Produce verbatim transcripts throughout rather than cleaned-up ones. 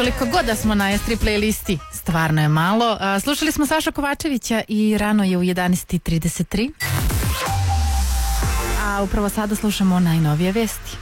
koliko god da smo na es tri playlisti, stvarno je malo. A, slušali smo Saša Kovačevića i rano je u jedanaest i trideset tri. A upravo sada slušamo najnovije vesti.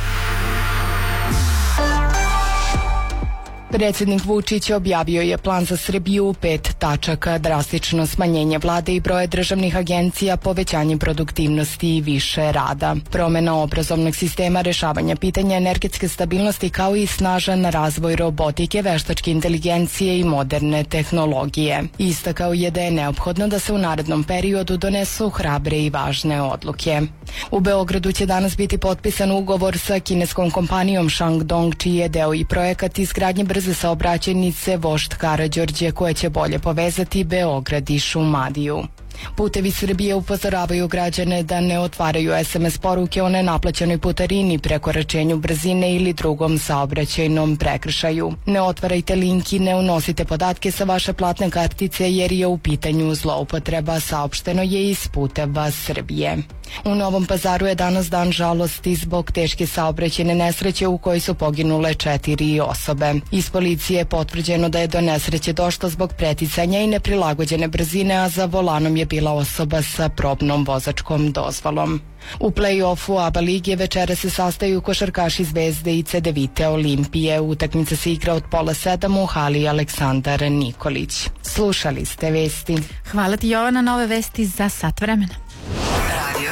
Predsjednik Vučić objavio je plan za Srbiju u pet tačaka: drastično smanjenje vlade i broje državnih agencija, povećanje produktivnosti i više rada, promjena obrazovnog sistema, rešavanje pitanja energetske stabilnosti, kao i snažan razvoj robotike, veštačke inteligencije i moderne tehnologije. Istakao je da je neophodno da se u narednom periodu donesu hrabre i važne odluke. U Beogradu će danas biti potpisan ugovor sa kineskom kompanijom Shandong, čiji je deo i projekat izgradnje brze saobraćajnice Vožd Karađorđe, koja će bolje povezati Beograd i Šumadiju. Putevi Srbije upozoravaju građane da ne otvaraju es em es poruke o nenaplaćenoj putarini, prekoračenju brzine ili drugom saobraćajnom prekršaju. Ne otvarajte link i ne unosite podatke sa vaše platne kartice jer je u pitanju zloupotreba, saopšteno je iz Puteva Srbije. U Novom Pazaru je danas dan žalosti zbog teške saobraćajne nesreće u kojoj su poginule četiri osobe. Iz policije je potvrđeno da je do nesreće došlo zbog preticanja i neprilagođene brzine, a za volanom je bila osoba sa probnom vozačkom dozvolom. U play-offu A B A lige večera se sastaju košarkaši Zvezde i Cedevite Olimpije. Utakmica se igra od pola sedam u hali Aleksandar Nikolić. Slušali ste vesti. Hvala ti, Jovana. Nove vesti za sat vremena. Radio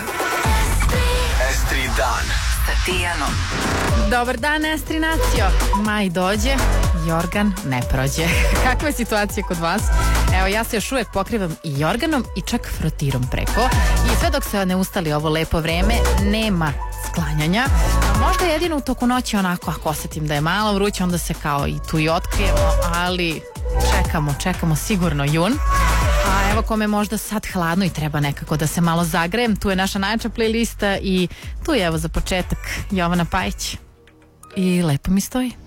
es tri dan sa Tijanom. Dobar dan, es tri nacio. Maj dođe, jorgan ne prođe. Kakva je situacija kod vas? Evo, ja se još uvijek pokrivam i jorganom i čak frotirom preko. I sve dok se ne ustali ovo lepo vreme, nema sklanjanja. Možda jedino u toku noći onako, ako osjetim da je malo vruće, onda se kao i tu i otkrijemo, ali čekamo, čekamo sigurno jun. A evo kome možda sad hladno i treba nekako da se malo zagrejem, tu je naša najjača playlista i tu je evo za početak Jovana Pajić. I lepo mi stoji.